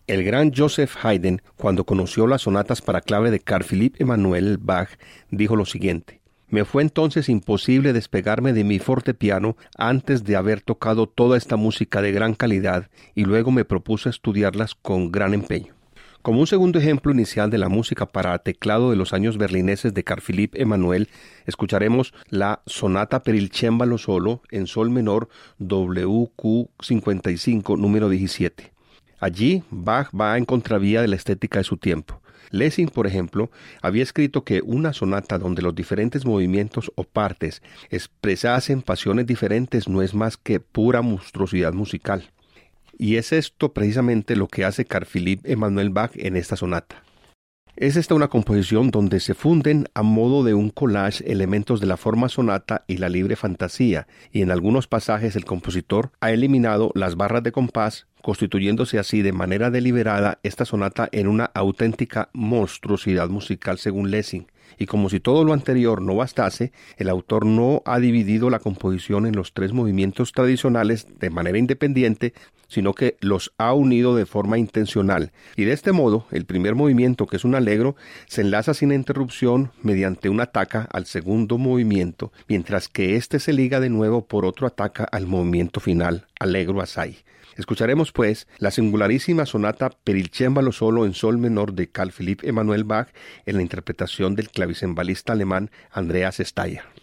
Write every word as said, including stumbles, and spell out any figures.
El gran Joseph Haydn, cuando conoció las sonatas para clave de Carl Philipp Emanuel Bach, dijo lo siguiente: «Me fue entonces imposible despegarme de mi fortepiano antes de haber tocado toda esta música de gran calidad, y luego me propuse estudiarlas con gran empeño». Como un segundo ejemplo inicial de la música para teclado de los años berlineses de Carl Philipp Emanuel, escucharemos la Sonata per il cembalo solo en sol menor W Q cincuenta y cinco, número diecisiete. Allí, Bach va en contravía de la estética de su tiempo. Lessing, por ejemplo, había escrito que una sonata donde los diferentes movimientos o partes expresasen pasiones diferentes no es más que pura monstruosidad musical. Y es esto precisamente lo que hace Carl Philipp Emanuel Bach en esta sonata. Es esta una composición donde se funden a modo de un collage elementos de la forma sonata y la libre fantasía, y en algunos pasajes el compositor ha eliminado las barras de compás, constituyéndose así de manera deliberada esta sonata en una auténtica monstruosidad musical según Lessing. Y como si todo lo anterior no bastase, el autor no ha dividido la composición en los tres movimientos tradicionales de manera independiente, sino que los ha unido de forma intencional. Y de este modo, el primer movimiento, que es un allegro, se enlaza sin interrupción mediante una ataca al segundo movimiento, mientras que éste se liga de nuevo por otro ataca al movimiento final, allegro assai. Escucharemos, pues, la singularísima sonata per il cembalo solo en sol menor de Carl Philipp Emanuel Bach en la interpretación del clavicembalista alemán Andreas Steyr.